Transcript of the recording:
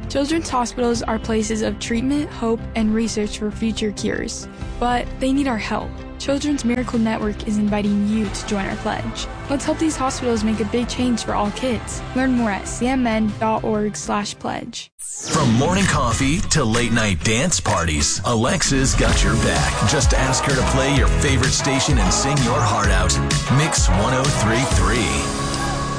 Children's hospitals are places of treatment, hope, and research for future cures. But they need our help. Children's Miracle Network is inviting you to join our pledge. Let's help these hospitals make a big change for all kids. Learn more at cmn.org/pledge. From morning coffee to late night dance parties, Alexa's got your back. Just ask her to play your favorite station and sing your heart out. Mix 103.3.